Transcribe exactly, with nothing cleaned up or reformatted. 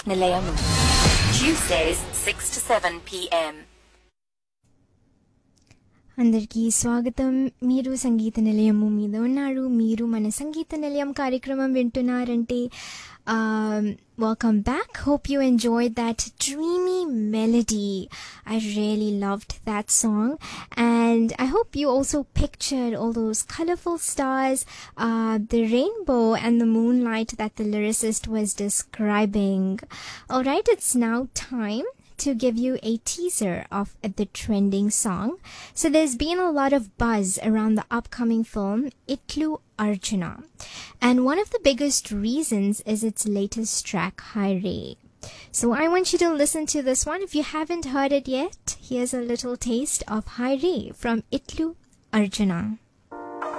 Nilayamu. Tuesdays, six to seven p.m. అందరికీ స్వాగతం. మీరు సంగీత నిలయము మీద ఉన్నారు. మీరు మన సంగీత నిలయం కార్యక్రమం వింటున్నారంటే welcome back. Hope you enjoyed that dreamy melody. I really loved that song, and I hope you also pictured all those colorful stars, uh, the rainbow and the moonlight that the lyricist was describing. Alright, it's now time to give you a teaser of the trending song. So there's been a lot of buzz around the upcoming film Itlu Arjuna, and one of the biggest reasons is its latest track Hi Re. So I want you to listen to this one. If you haven't heard it yet, here's a little taste of Hi Re from Itlu Arjuna.